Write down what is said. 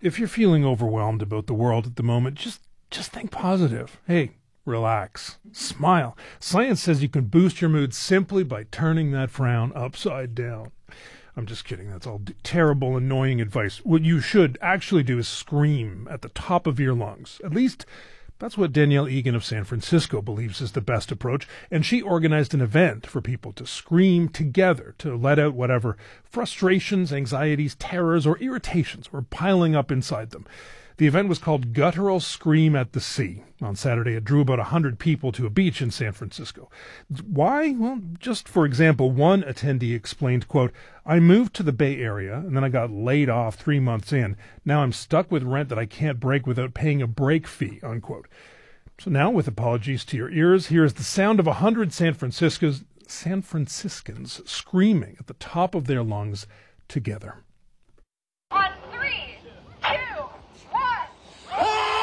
If you're feeling overwhelmed about the world at the moment, just think positive. Hey, relax. Smile. Science says you can boost your mood simply by turning that frown upside down. I'm just kidding. That's all terrible, annoying advice. What you should actually do is scream at the top of your lungs. At least that's what Danielle Egan of San Francisco believes is the best approach, and she organized an event for people to scream together to let out whatever frustrations, anxieties, terrors, or irritations were piling up inside them. The event was called Guttural Scream at the Sea. On Saturday, it drew about 100 people to a beach in San Francisco. Why? Well, just for example, one attendee explained, quote, "I moved to the Bay Area, and then I got laid off 3 months in. Now I'm stuck with rent that I can't break without paying a break fee," unquote. So now, with apologies to your ears, here is the sound of 100 San Franciscans screaming at the top of their lungs together.